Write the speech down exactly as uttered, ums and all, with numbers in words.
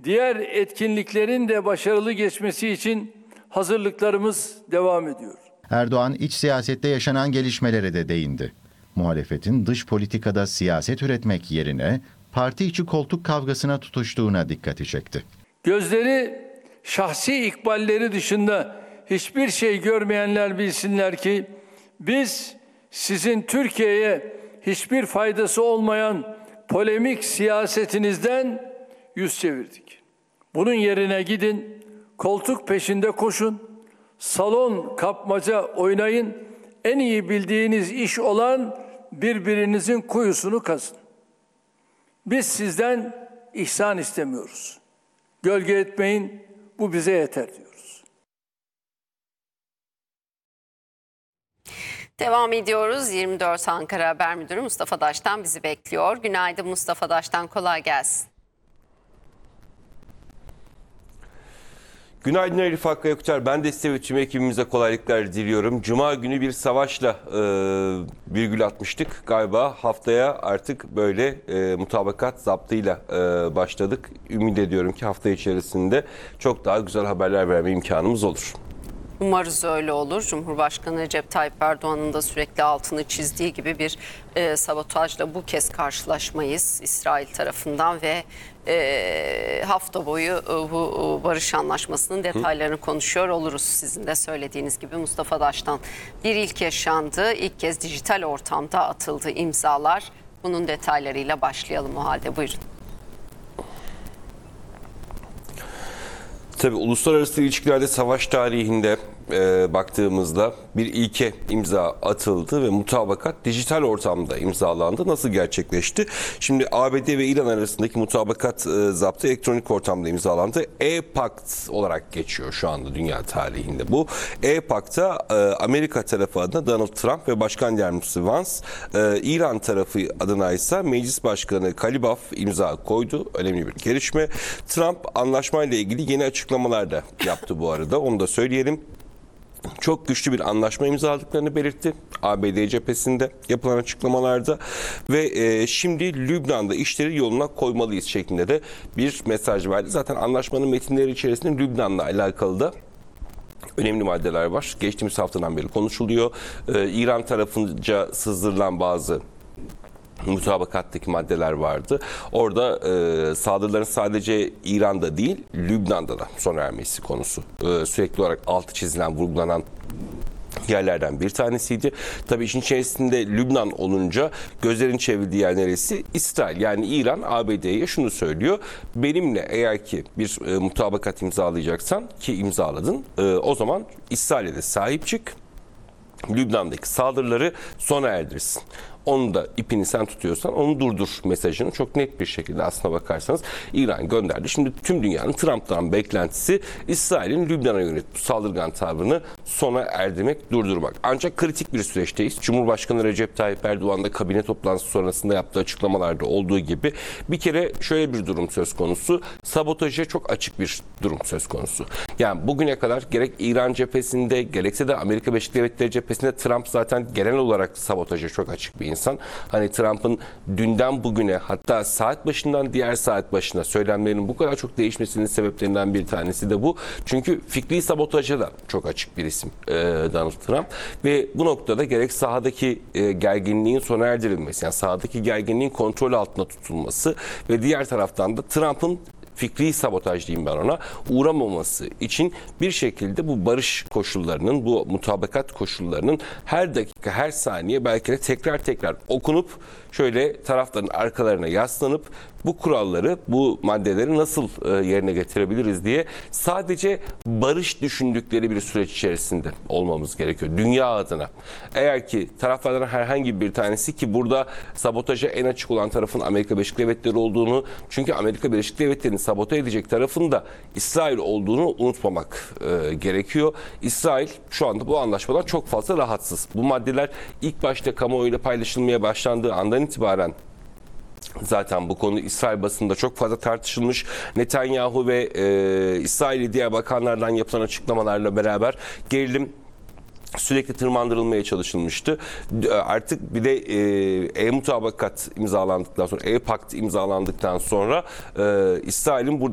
diğer etkinliklerin de başarılı geçmesi için hazırlıklarımız devam ediyor. Erdoğan iç siyasette yaşanan gelişmelere de değindi. Muhalefetin dış politikada siyaset üretmek yerine parti içi koltuk kavgasına tutuştuğuna dikkati çekti. Gözleri şahsi ikballeri dışında hiçbir şey görmeyenler bilsinler ki biz sizin Türkiye'ye hiçbir faydası olmayan polemik siyasetinizden yüz çevirdik. Bunun yerine gidin, koltuk peşinde koşun, salon kapmaca oynayın, en iyi bildiğiniz iş olan birbirinizin kuyusunu kazın. Biz sizden ihsan istemiyoruz. Gölge etmeyin, bu bize yeter diyoruz. Devam ediyoruz. yirmi dört Ankara Haber Müdürü Mustafa Daş'tan bizi bekliyor. Günaydın Mustafa Daş'tan, kolay gelsin. Günaydın Elif Hakkı Yokçar. Ben de size ve tüm ekibimize kolaylıklar diliyorum. Cuma günü bir savaşla e, virgül atmıştık. Galiba haftaya artık böyle e, mutabakat zaptıyla e, başladık. Ümit ediyorum ki hafta içerisinde çok daha güzel haberler verme imkanımız olur. Umarız öyle olur. Cumhurbaşkanı Recep Tayyip Erdoğan'ın da sürekli altını çizdiği gibi bir e, sabotajla bu kez karşılaşmayız İsrail tarafından ve e, hafta boyu e, bu barış anlaşmasının detaylarını Hı. konuşuyor oluruz. Sizin de söylediğiniz gibi Mustafa Daş'tan bir ilk yaşandı. İlk kez dijital ortamda atıldı imzalar. Bunun detaylarıyla başlayalım o halde. Buyurun. Tabii uluslararası ilişkilerde savaş tarihinde e, baktığımızda bir ilke imza atıldı ve mutabakat dijital ortamda imzalandı. Nasıl gerçekleşti? Şimdi A B D ve İran arasındaki mutabakat e, zaptı elektronik ortamda imzalandı. E-Pakt olarak geçiyor şu anda dünya tarihinde bu. E-Pakt'a e, Amerika tarafı adına Donald Trump ve Başkan Yardımcısı Vance, e, İran tarafı adına ise Meclis Başkanı Kalibaf imza koydu. Önemli bir gelişme. Trump anlaşmayla ilgili yeni açıklamalar da yaptı bu arada. Onu da söyleyelim. Çok güçlü bir anlaşma imzaladıklarını belirtti A B D cephesinde yapılan açıklamalarda ve e, şimdi Lübnan'da işleri yoluna koymalıyız şeklinde de bir mesaj verdi. Zaten anlaşmanın metinleri içerisinde Lübnan'la alakalı da önemli maddeler var. Geçtiğimiz haftadan beri konuşuluyor. E, İran tarafınca sızdırılan bazı mutabakattaki maddeler vardı. Orada e, saldırıların sadece İran'da değil, Lübnan'da da sona ermesi konusu e, sürekli olarak altı çizilen, vurgulanan yerlerden bir tanesiydi. Tabii işin içerisinde Lübnan olunca gözlerin çevrildiği yer neresi? İsrail. Yani İran A B D'ye şunu söylüyor. Benimle eğer ki bir e, mutabakat imzalayacaksan, ki imzaladın, e, o zaman İsrail'e de sahip çık. Lübnan'daki saldırıları sona erdirsin. Onu da ipini sen tutuyorsan onu durdur mesajını çok net bir şekilde aslına bakarsanız İran gönderdi. Şimdi tüm dünyanın Trump'tan beklentisi İsrail'in Lübnan'a yönelik bu saldırgan tavrını sona erdirmek, durdurmak. Ancak kritik bir süreçteyiz. Cumhurbaşkanı Recep Tayyip Erdoğan da kabine toplantısı sonrasında yaptığı açıklamalarda olduğu gibi bir kere şöyle bir durum söz konusu. Sabotaja çok açık bir durum söz konusu. Yani bugüne kadar gerek İran cephesinde gerekse de Amerika Birleşik Devletleri cephesinde Trump zaten genel olarak sabotaja çok açık bir insan. Hani Trump'ın dünden bugüne, hatta saat başından diğer saat başına söylemlerinin bu kadar çok değişmesinin sebeplerinden bir tanesi de bu. Çünkü fikri sabotaja da çok açık bir isim e, Donald Trump ve bu noktada gerek sahadaki e, gerginliğin sona erdirilmesi, yani sahadaki gerginliğin kontrol altında tutulması ve diğer taraftan da Trump'ın fikri sabotaj diyeyim ben ona, uğramaması için bir şekilde bu barış koşullarının, bu mutabakat koşullarının her dakika, her saniye belki de tekrar tekrar okunup şöyle tarafların arkalarına yaslanıp bu kuralları, bu maddeleri nasıl yerine getirebiliriz diye sadece barış düşündükleri bir süreç içerisinde olmamız gerekiyor. Dünya adına. Eğer ki taraflardan herhangi bir tanesi, ki burada sabotaja en açık olan tarafın Amerika Birleşik Devletleri olduğunu, çünkü Amerika Birleşik Devletleri'nin sabote edecek tarafın da İsrail olduğunu unutmamak e, gerekiyor. İsrail şu anda bu anlaşmadan çok fazla rahatsız. Bu maddeler ilk başta kamuoyuyla paylaşılmaya başlandığı andan itibaren zaten bu konu İsrail basında çok fazla tartışılmış. Netanyahu ve e, İsrail'i diğer bakanlardan yapılan açıklamalarla beraber gerilim sürekli tırmandırılmaya çalışılmıştı. Artık bir de e-mutabakat imzalandıktan sonra, E-Pakt imzalandıktan sonra e, İsrail'in burada